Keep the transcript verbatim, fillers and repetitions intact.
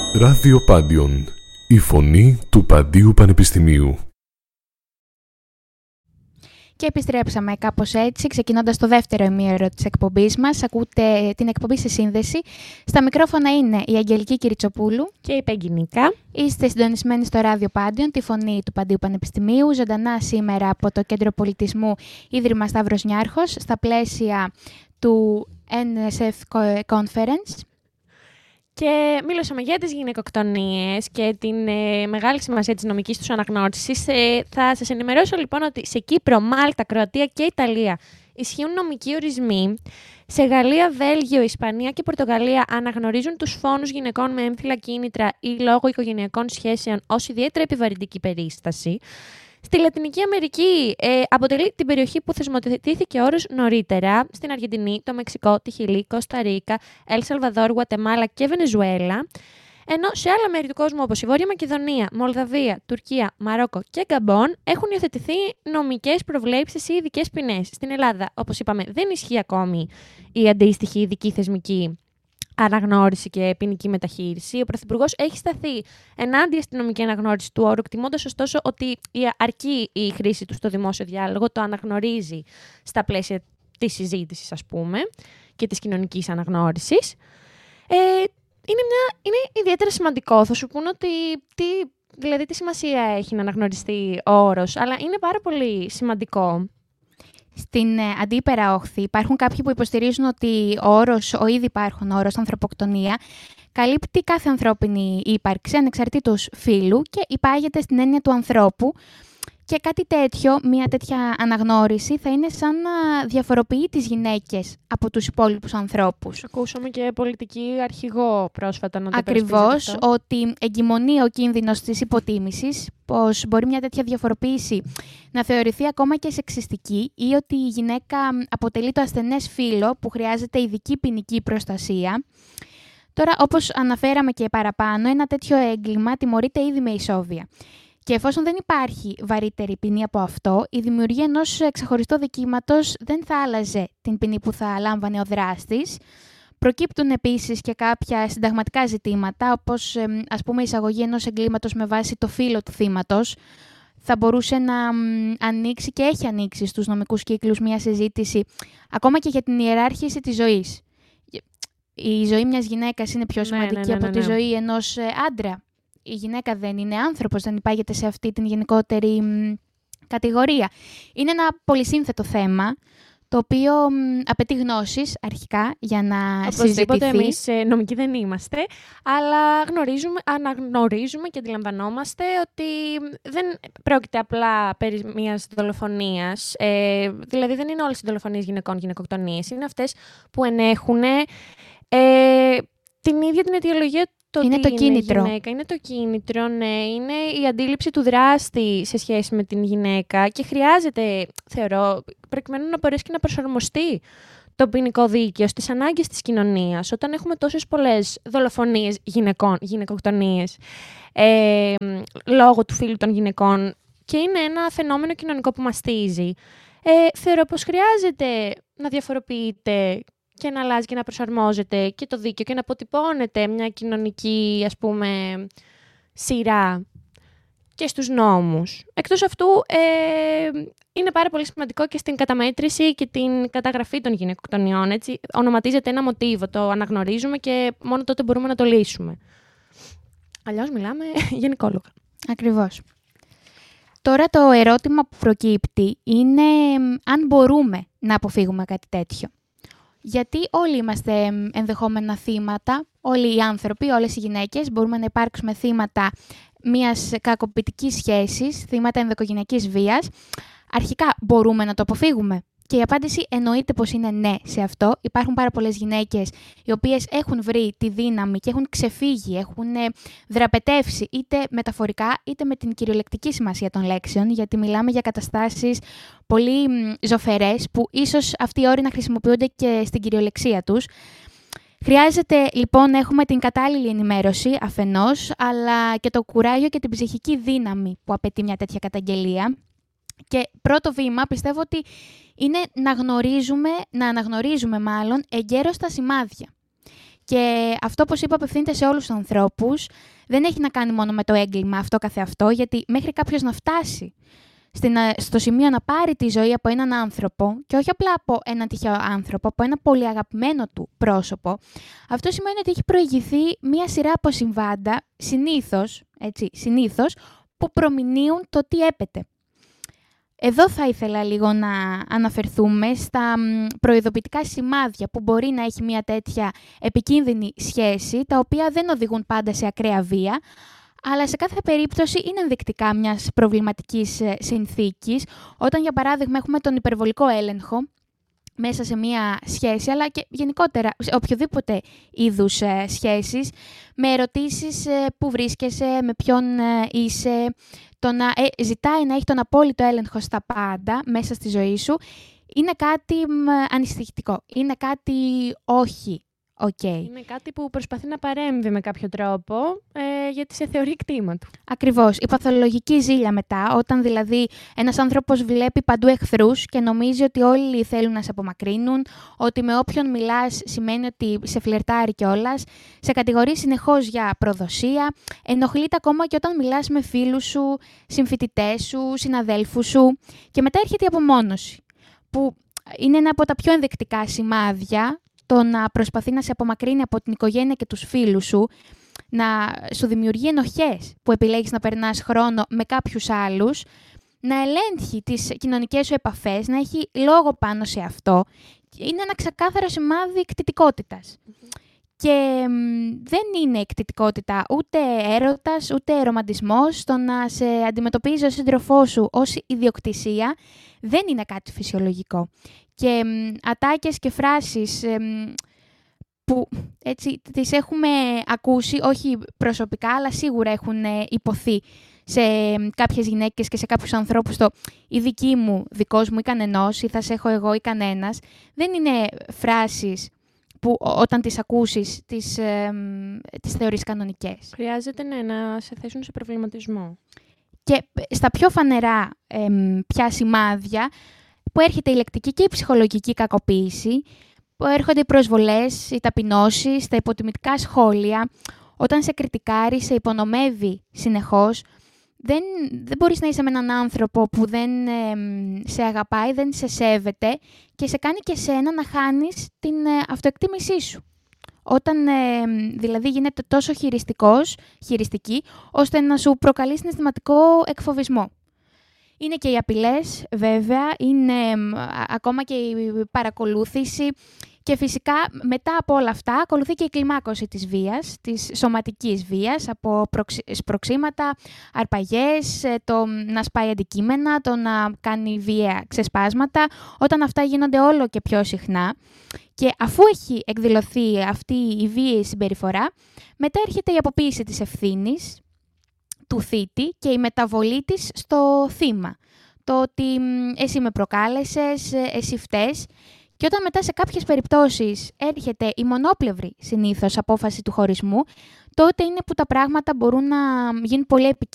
Ράδιο Πάντιον, η φωνή του Παντίου Πανεπιστημίου. Και επιστρέψαμε κάπως έτσι, ξεκινώντας το δεύτερο ημίωρο της εκπομπής μας. Ακούτε την εκπομπή σε σύνδεση. Στα μικρόφωνα είναι η Αγγελική Κυριτσοπούλου και η Πέγγι Νίκα. Είστε συντονισμένοι στο Ράδιο Πάντιον, τη φωνή του Παντίου Πανεπιστημίου, ζωντανά σήμερα από το Κέντρο Πολιτισμού Ίδρυμα Σταύρος Νιάρχος, στα πλαίσια του Εν Ες Εφ Conference. Και μίλησαμε για τις γυναικοκτονίες και την ε, μεγάλη σημασία της νομικής τους αναγνώρισης. Ε, θα σας ενημερώσω λοιπόν ότι σε Κύπρο, Μάλτα, Κροατία και Ιταλία ισχύουν νομικοί ορισμοί. Σε Γαλλία, Βέλγιο, Ισπανία και Πορτογαλία αναγνωρίζουν τους φόνους γυναικών με έμφυλα κίνητρα ή λόγω οικογενειακών σχέσεων ως ιδιαίτερα επιβαρυντική περίσταση. Στη Λατινική Αμερική ε, αποτελεί την περιοχή που θεσμοθετήθηκε ο όρος νωρίτερα, στην Αργεντινή, το Μεξικό, τη Χιλή, Κώστα Ρίκα, Ελ Σαλβαδόρ, Γουατεμάλα και Βενεζουέλα. Ενώ σε άλλα μέρη του κόσμου όπως η Βόρεια Μακεδονία, Μολδαβία, Τουρκία, Μαρόκο και Γκαμπόν έχουν υιοθετηθεί νομικές προβλέψεις ή ειδικές ποινές. Στην Ελλάδα, όπως είπαμε, δεν ισχύει ακόμη η αντίστοιχη ειδική θεσμική αναγνώριση και ποινική μεταχείριση. Ο Πρωθυπουργός έχει σταθεί ενάντια στην νομική αναγνώριση του όρου, εκτιμώντας ωστόσο ότι αρκεί η χρήση του στο δημόσιο διάλογο, το αναγνωρίζει στα πλαίσια της συζήτησης, ας πούμε, και της κοινωνικής αναγνώρισης. Ε, είναι, μια, είναι ιδιαίτερα σημαντικό. Θα σου πούνε ότι τι, δηλαδή, τι σημασία έχει να αναγνωριστεί ο όρος, αλλά είναι πάρα πολύ σημαντικό. Στην ε, αντίπερα όχθη υπάρχουν κάποιοι που υποστηρίζουν ότι ο όρος, ο ήδη υπάρχον όρος ανθρωποκτονία καλύπτει κάθε ανθρώπινη ύπαρξη ανεξαρτήτως φύλου και υπάγεται στην έννοια του ανθρώπου, και κάτι τέτοιο, μια τέτοια αναγνώριση θα είναι σαν να διαφοροποιεί τις γυναίκες από τους υπόλοιπους ανθρώπους. Ακούσαμε και πολιτική αρχηγό πρόσφατα να το Ακριβώς, ότι εγκυμονεί ο κίνδυνος της υποτίμησης, πως μπορεί μια τέτοια διαφοροποίηση να θεωρηθεί ακόμα και σεξιστική, ή ότι η γυναίκα αποτελεί το ασθενές φύλο που χρειάζεται ειδική ποινική προστασία. Τώρα, όπως αναφέραμε και παραπάνω, ένα τέτοιο έγκλημα τιμωρείται ήδη με ισόβια. Και εφόσον δεν υπάρχει βαρύτερη ποινή από αυτό, η δημιουργία ενός ξεχωριστού δικήματος δεν θα άλλαζε την ποινή που θα λάμβανε ο δράστης. Προκύπτουν επίσης και κάποια συνταγματικά ζητήματα, όπως ας πούμε η εισαγωγή ενός εγκλήματος με βάση το φύλο του θύματος. Θα μπορούσε να ανοίξει και έχει ανοίξει στους νομικούς κύκλους μια συζήτηση ακόμα και για την ιεράρχηση της ζωής. Η ζωή μιας γυναίκας είναι πιο σημαντική ναι, ναι, ναι, ναι, ναι. από τη ζωή ενός άντρα. Η γυναίκα δεν είναι άνθρωπος, δεν υπάγεται σε αυτή την γενικότερη μ, κατηγορία. Είναι ένα πολυσύνθετο θέμα, το οποίο μ, απαιτεί γνώσεις αρχικά για να συζητηθεί. Οπωσδήποτε εμείς νομικοί δεν είμαστε, αλλά γνωρίζουμε, αναγνωρίζουμε και αντιλαμβανόμαστε ότι δεν πρόκειται απλά περί μιας δολοφονίας. Ε, δηλαδή δεν είναι όλες οι δολοφονίες γυναικών γυναικοκτονίες. Είναι αυτές που ενέχουν ε, την ίδια την αιτιολογία. Το είναι το είναι κίνητρο. Γυναίκα. Είναι το κίνητρο, ναι. Είναι η αντίληψη του δράστη σε σχέση με την γυναίκα και χρειάζεται, θεωρώ, προκειμένου να μπορέσει και να προσαρμοστεί το ποινικό δίκαιο στις ανάγκες της κοινωνίας. Όταν έχουμε τόσες πολλές δολοφονίες γυναικών, γυναικοκτονίες, ε, λόγω του φύλου των γυναικών, και είναι ένα φαινόμενο κοινωνικό που μαστίζει, ε, θεωρώ πως χρειάζεται να διαφοροποιείται και να αλλάζει και να προσαρμόζεται και το δίκαιο και να αποτυπώνεται μια κοινωνική, ας πούμε, σειρά και στους νόμους. Εκτός αυτού, ε, είναι πάρα πολύ σημαντικό και στην καταμέτρηση και την καταγραφή των γυναικοκτονιών. Έτσι, ονοματίζεται ένα μοτίβο, το αναγνωρίζουμε και μόνο τότε μπορούμε να το λύσουμε. Αλλιώς μιλάμε γενικόλογα. Ακριβώς. Τώρα το ερώτημα που προκύπτει είναι αν μπορούμε να αποφύγουμε κάτι τέτοιο. Γιατί όλοι είμαστε ενδεχόμενα θύματα, όλοι οι άνθρωποι, όλες οι γυναίκες μπορούμε να υπάρξουμε θύματα μιας κακοποιητικής σχέσης, θύματα ενδοοικογενειακής βίας. Αρχικά μπορούμε να το αποφύγουμε. Και η απάντηση εννοείται πως είναι ναι σε αυτό. Υπάρχουν πάρα πολλές γυναίκες οι οποίες έχουν βρει τη δύναμη και έχουν ξεφύγει, έχουν δραπετεύσει είτε μεταφορικά είτε με την κυριολεκτική σημασία των λέξεων, γιατί μιλάμε για καταστάσεις πολύ ζωφερές που ίσως αυτοί οι όροι να χρησιμοποιούνται και στην κυριολεξία τους. Χρειάζεται λοιπόν να έχουμε την κατάλληλη ενημέρωση αφενός, αλλά και το κουράγιο και την ψυχική δύναμη που απαιτεί μια τέτοια καταγγελία. Και πρώτο βήμα πιστεύω ότι είναι να γνωρίζουμε, να αναγνωρίζουμε μάλλον εγκαίρως τα σημάδια. Και αυτό, όπως είπα, απευθύνεται σε όλους τους ανθρώπους. Δεν έχει να κάνει μόνο με το έγκλημα αυτό καθεαυτό, γιατί μέχρι κάποιος να φτάσει στην, στο σημείο να πάρει τη ζωή από έναν άνθρωπο, και όχι απλά από έναν τυχαίο άνθρωπο, από ένα πολύ αγαπημένο του πρόσωπο, αυτό σημαίνει ότι έχει προηγηθεί μία σειρά από συμβάντα, συνήθως, έτσι, συνήθως, που προμηνύουν το τι έπεται. Εδώ θα ήθελα λίγο να αναφερθούμε στα προειδοποιητικά σημάδια που μπορεί να έχει μια τέτοια επικίνδυνη σχέση, τα οποία δεν οδηγούν πάντα σε ακραία βία, αλλά σε κάθε περίπτωση είναι ενδεικτικά μιας προβληματικής συνθήκης, όταν για παράδειγμα έχουμε τον υπερβολικό έλεγχο μέσα σε μια σχέση, αλλά και γενικότερα σε οποιοδήποτε είδους ε, σχέσεις, με ερωτήσεις ε, που βρίσκεσαι, με ποιον ε, είσαι, το να ε, ζητάει να έχει τον απόλυτο έλεγχο στα πάντα μέσα στη ζωή σου, είναι κάτι μ, ανησυχητικό, είναι κάτι όχι okay. Είναι κάτι που προσπαθεί να παρέμβει με κάποιο τρόπο, ε, γιατί σε θεωρεί κτήμα του. Ακριβώς. Η παθολογική ζήλια μετά, όταν δηλαδή ένας άνθρωπος βλέπει παντού εχθρούς και νομίζει ότι όλοι θέλουν να σε απομακρύνουν, ότι με όποιον μιλάς σημαίνει ότι σε φλερτάρει κιόλας, σε κατηγορεί συνεχώς για προδοσία, ενοχλείται ακόμα και όταν μιλάς με φίλους σου, συμφοιτητές σου, συναδέλφους σου, και μετά έρχεται η απομόνωση, που είναι ένα από τα πιο ενδεικτικά σημάδια, το να προσπαθεί να σε απομακρύνει από την οικογένεια και τους φίλους σου, να σου δημιουργεί ενοχές που επιλέγεις να περνάς χρόνο με κάποιους άλλους, να ελέγχει τις κοινωνικές σου επαφές, να έχει λόγο πάνω σε αυτό. Είναι ένα ξεκάθαρο σημάδι εκτιτικότητας. Mm-hmm. Και μ, δεν είναι εκτιτικότητα ούτε έρωτας, ούτε ρομαντισμός. Το να σε αντιμετωπίζει ο σύντροφός σου ως ιδιοκτησία δεν είναι κάτι φυσιολογικό. Και μ, ατάκες και φράσεις μ, που έτσι τις έχουμε ακούσει, όχι προσωπικά, αλλά σίγουρα έχουν υποθεί σε κάποιες γυναίκες και σε κάποιους ανθρώπους, το «η δική μου, δικός μου ή κανενός» ή «θα σε έχω εγώ ή κανένας», δεν είναι φράσεις που όταν τις ακούσεις τις, ε, τις θεωρείς κανονικές. Χρειάζεται ναι, να σε θέσουν σε προβληματισμό. Και στα πιο φανερά ε, πια σημάδια που έρχεται η λεκτική και η ψυχολογική κακοποίηση, που έρχονται οι προσβολές, οι ταπεινώσεις, τα υποτιμητικά σχόλια, όταν σε κριτικάρει, σε υπονομεύει συνεχώς, δεν, δεν μπορείς να είσαι με έναν άνθρωπο που δεν ε, σε αγαπάει, δεν σε σέβεται και σε κάνει και σένα να χάνεις την ε, αυτοεκτίμησή σου. Όταν ε, δηλαδή γίνεται τόσο χειριστικός, χειριστική, ώστε να σου προκαλεί συναισθηματικό εκφοβισμό. Είναι και οι απειλές, βέβαια, είναι ε, ακόμα και η παρακολούθηση. Και φυσικά μετά από όλα αυτά ακολουθεί και η κλιμάκωση της βίας, της σωματικής βίας, από σπροξήματα, αρπαγές, το να σπάει αντικείμενα, το να κάνει βία ξεσπάσματα, όταν αυτά γίνονται όλο και πιο συχνά. Και αφού έχει εκδηλωθεί αυτή η βίαιη συμπεριφορά, μετά έρχεται η αποποίηση της ευθύνης του θήτη και η μεταβολή της στο θύμα. Το ότι εσύ με προκάλεσες, εσύ φταίς. Και όταν μετά σε κάποιες περιπτώσεις έρχεται η μονόπλευρη συνήθως απόφαση του χωρισμού, τότε είναι που τα πράγματα μπορούν να γίνουν πολύ